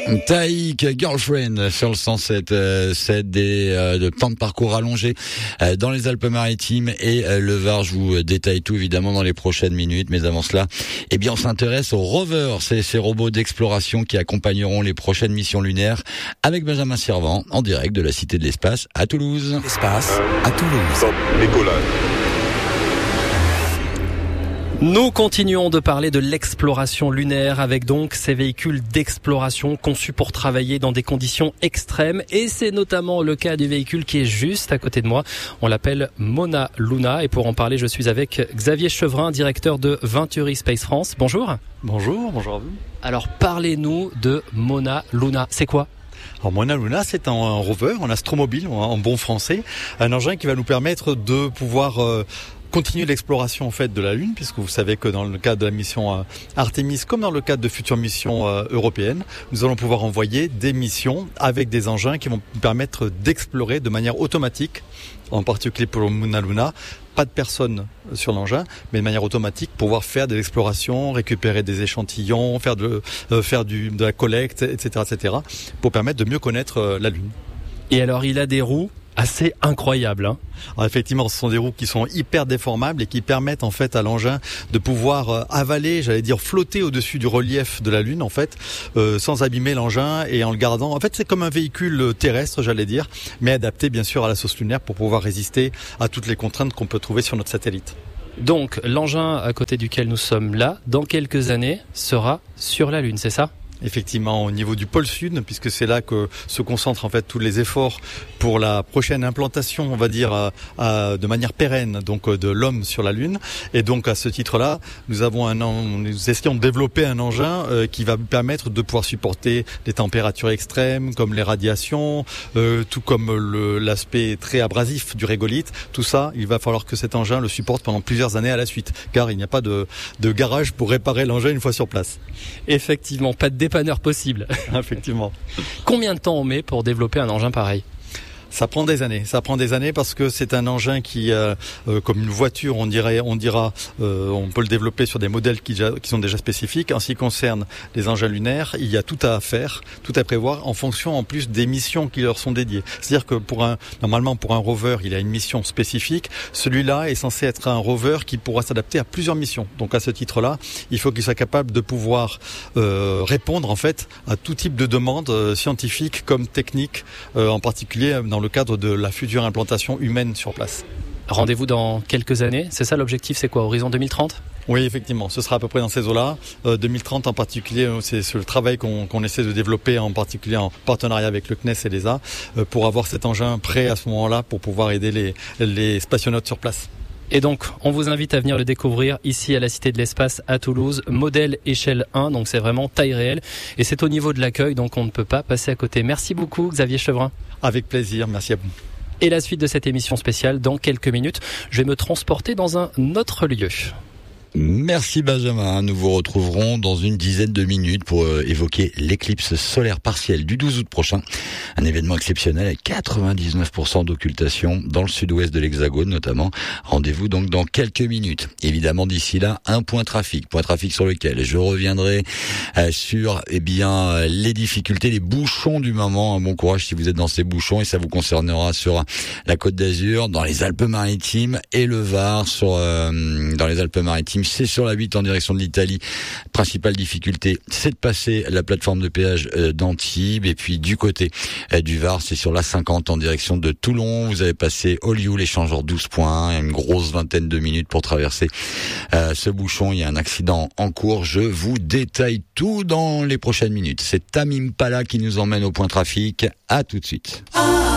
Taïk, Girlfriend sur le 107, c'est de temps de parcours allongé dans les Alpes-Maritimes et le Var. Je vous détaille tout évidemment dans les prochaines minutes, mais avant cela, on s'intéresse aux rovers, ces robots d'exploration qui accompagneront les prochaines missions lunaires avec Benjamin Sirvent en direct de la Cité de l'Espace à Toulouse. Espace à Toulouse. Nous continuons de parler de l'exploration lunaire avec donc ces véhicules d'exploration conçus pour travailler dans des conditions extrêmes, et c'est notamment le cas du véhicule qui est juste à côté de moi. On l'appelle Mauna Luna, et pour en parler, je suis avec Xavier Chevrin, directeur de Venturi Space France. Bonjour. Bonjour à vous. Alors parlez-nous de Mauna Luna, c'est quoi ? Alors Mauna Luna, c'est un rover, un astromobile en bon français, un engin qui va nous permettre de pouvoir continuer l'exploration en fait de la Lune, puisque vous savez que dans le cadre de la mission Artemis, comme dans le cadre de futures missions européennes, nous allons pouvoir envoyer des missions avec des engins qui vont nous permettre d'explorer de manière automatique, en particulier pour Mauna Luna, pas de personne sur l'engin, mais de manière automatique, pouvoir faire de l'exploration, récupérer des échantillons, faire de la collecte, etc., pour permettre de mieux connaître la Lune. Et alors, il a des roues assez incroyables, hein. Alors effectivement, ce sont des roues qui sont hyper déformables et qui permettent en fait à l'engin de pouvoir avaler, flotter au-dessus du relief de la Lune en fait, sans abîmer l'engin et en le gardant. En fait, c'est comme un véhicule terrestre, mais adapté bien sûr à la sauce lunaire pour pouvoir résister à toutes les contraintes qu'on peut trouver sur notre satellite. Donc, l'engin à côté duquel nous sommes là, dans quelques années, sera sur la Lune, c'est ça ? Effectivement, au niveau du pôle sud, puisque c'est là que se concentrent en fait tous les efforts pour la prochaine implantation, on va dire, de manière pérenne, donc de l'homme sur la Lune. Et donc à ce titre-là, nous essayons de développer un engin qui va permettre de pouvoir supporter des températures extrêmes, comme les radiations, tout comme l'aspect très abrasif du régolithe. Tout ça, il va falloir que cet engin le supporte pendant plusieurs années à la suite, car il n'y a pas de garage pour réparer l'engin une fois sur place. Effectivement, pas de dépanneur possible. Effectivement. Combien de temps on met pour développer un engin pareil ? Ça prend des années parce que c'est un engin qui, comme une voiture, on peut le développer sur des modèles qui sont déjà spécifiques. En ce qui concerne les engins lunaires, il y a tout à faire, tout à prévoir en fonction en plus des missions qui leur sont dédiées. C'est-à-dire que normalement pour un rover, il a une mission spécifique. Celui-là est censé être un rover qui pourra s'adapter à plusieurs missions. Donc à ce titre-là, il faut qu'il soit capable de pouvoir répondre en fait à tout type de demandes scientifiques comme techniques, en particulier dans le cadre de la future implantation humaine sur place. Rendez-vous dans quelques années, c'est ça l'objectif, c'est quoi, horizon 2030 ? Oui, effectivement, ce sera à peu près dans ces eaux-là. 2030 en particulier, c'est le travail qu'on essaie de développer, en particulier en partenariat avec le CNES et l'ESA, pour avoir cet engin prêt à ce moment-là pour pouvoir aider les spationautes sur place. Et donc, on vous invite à venir le découvrir ici à la Cité de l'Espace à Toulouse, modèle échelle 1, donc c'est vraiment taille réelle. Et c'est au niveau de l'accueil, donc on ne peut pas passer à côté. Merci beaucoup Xavier Chevrin. Avec plaisir, merci à vous. Et la suite de cette émission spéciale, dans quelques minutes, je vais me transporter dans un autre lieu. Merci Benjamin, nous vous retrouverons dans une dizaine de minutes pour évoquer l'éclipse solaire partielle du 12 août prochain. Un événement exceptionnel avec 99% d'occultation dans le sud-ouest de l'Hexagone notamment. Rendez-vous donc dans quelques minutes. Évidemment d'ici là, un point trafic sur lequel je reviendrai sur les difficultés, les bouchons du moment. Bon courage si vous êtes dans ces bouchons, et ça vous concernera sur la Côte d'Azur, dans les Alpes-Maritimes et le Var, dans les Alpes-Maritimes. C'est sur la 8 en direction de l'Italie. Principale difficulté, c'est de passer la plateforme de péage d'Antibes. Et puis du côté du Var, c'est sur la 50 en direction de Toulon. Vous avez passé Ollioules, l'échangeur 12 points. Une grosse vingtaine de minutes pour traverser ce bouchon. Il y a un accident en cours. Je vous détaille tout dans les prochaines minutes. C'est Tamim Pala qui nous emmène au point trafic. À tout de suite.